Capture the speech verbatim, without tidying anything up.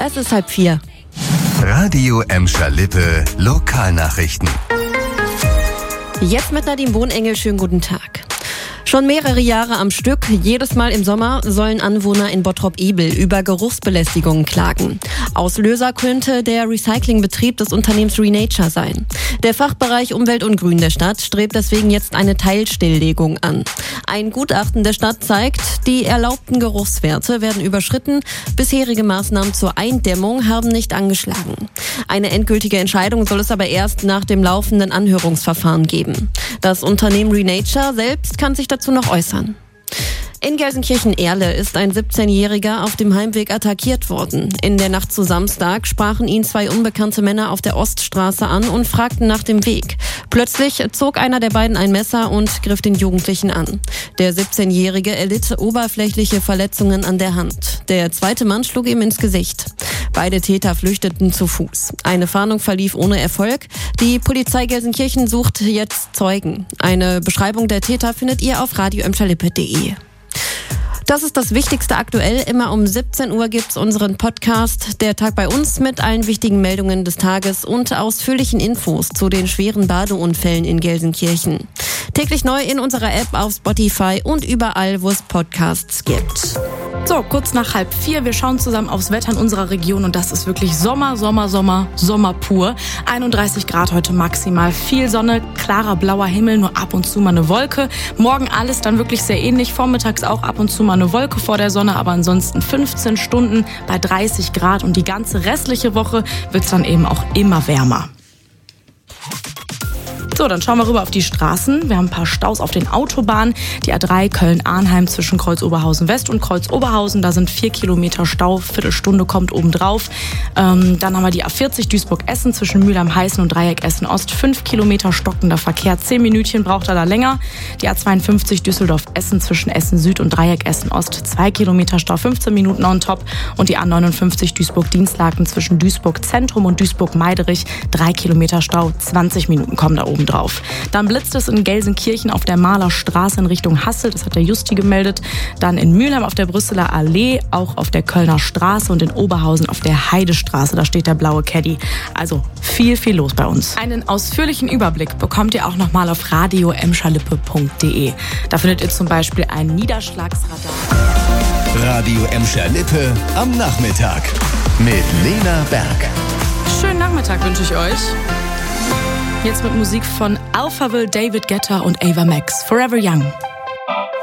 Es ist halb vier. Radio Emscher Lippe Lokalnachrichten. Jetzt mit Nadine Bohnengel, schönen guten Tag. Schon mehrere Jahre am Stück, jedes Mal im Sommer, sollen Anwohner in Bottrop-Ebel über Geruchsbelästigungen klagen. Auslöser könnte der Recyclingbetrieb des Unternehmens Renature sein. Der Fachbereich Umwelt und Grün der Stadt strebt deswegen jetzt eine Teilstilllegung an. Ein Gutachten der Stadt zeigt, die erlaubten Geruchswerte werden überschritten. Bisherige Maßnahmen zur Eindämmung haben nicht angeschlagen. Eine endgültige Entscheidung soll es aber erst nach dem laufenden Anhörungsverfahren geben. Das Unternehmen Renature selbst kann sich dazu noch äußern. In Gelsenkirchen-Erle ist ein siebzehnjähriger auf dem Heimweg attackiert worden. In der Nacht zu Samstag sprachen ihn zwei unbekannte Männer auf der Oststraße an und fragten nach dem Weg. Plötzlich zog einer der beiden ein Messer und griff den Jugendlichen an. Der siebzehnjährige erlitt oberflächliche Verletzungen an der Hand. Der zweite Mann schlug ihm ins Gesicht. Beide Täter flüchteten zu Fuß. Eine Fahndung verlief ohne Erfolg. Die Polizei Gelsenkirchen sucht jetzt Zeugen. Eine Beschreibung der Täter findet ihr auf radio emscher lippe punkt de. Das ist das Wichtigste aktuell. Immer um siebzehn Uhr gibt's unseren Podcast Der Tag bei uns mit allen wichtigen Meldungen des Tages und ausführlichen Infos zu den schweren Badeunfällen in Gelsenkirchen. Täglich neu in unserer App, auf Spotify und überall, wo es Podcasts gibt. So, kurz nach halb vier. Wir schauen zusammen aufs Wetter in unserer Region und das ist wirklich Sommer, Sommer, Sommer, Sommer pur. einunddreißig Grad heute maximal, viel Sonne, klarer blauer Himmel, nur ab und zu mal eine Wolke. Morgen alles dann wirklich sehr ähnlich, vormittags auch ab und zu mal eine Wolke vor der Sonne, aber ansonsten fünfzehn Stunden bei dreißig Grad und die ganze restliche Woche wird's dann eben auch immer wärmer. So, dann schauen wir rüber auf die Straßen. Wir haben ein paar Staus auf den Autobahnen. Die A drei Köln-Arnheim zwischen Kreuz-Oberhausen West und Kreuz-Oberhausen. Da sind vier Kilometer Stau, Viertelstunde kommt obendrauf. Ähm, dann haben wir die A vierzig Duisburg-Essen zwischen Mülheim-Heißen und Dreieck Essen-Ost. Fünf Kilometer stockender Verkehr, zehn Minütchen braucht er da länger. Die A zweiundfünfzig Düsseldorf-Essen zwischen Essen-Süd und Dreieck Essen-Ost. Zwei Kilometer Stau, fünfzehn Minuten on top. Und die A neunundfünfzig Duisburg-Dienstlaken zwischen Duisburg-Zentrum und Duisburg-Meiderich. Drei Kilometer Stau, zwanzig Minuten kommen da oben drauf. Dann blitzt es in Gelsenkirchen auf der Malerstraße in Richtung Hasselt, das hat der Justi gemeldet. Dann in Mülheim auf der Brüsseler Allee, auch auf der Kölner Straße und in Oberhausen auf der Heidestraße, da steht der blaue Caddy. Also viel, viel los bei uns. Einen ausführlichen Überblick bekommt ihr auch nochmal auf radio emscher lippe punkt de. Da findet ihr zum Beispiel ein Niederschlagsradar. Radio Emscher Lippe am Nachmittag mit Lena Berg. Schönen Nachmittag wünsche ich euch. Jetzt mit Musik von Alphaville, David Guetta und Ava Max. Forever Young.